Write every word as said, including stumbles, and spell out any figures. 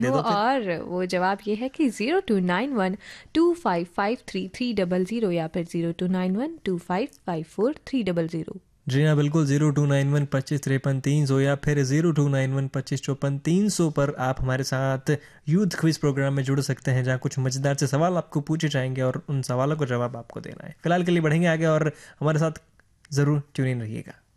दे वो दो फिर। और वो जवाब ये है कि zero two nine one two five five three three double zero या फिर zero two nine one two five five four three double zero. जी हाँ बिल्कुल, जीरो टू नाइन वन पच्चीस तिरपन तीन सौ या फिर जीरो टू नाइन वन पच्चीस चौपन तीन सौ पर आप हमारे साथ यूथ क्विज प्रोग्राम में जुड़ सकते हैं, जहाँ कुछ मज़ेदार से सवाल आपको पूछे जाएंगे और उन सवालों का जवाब आपको देना है। फिलहाल के लिए बढ़ेंगे आगे और हमारे साथ ज़रूर ट्यून इन रहिएगा।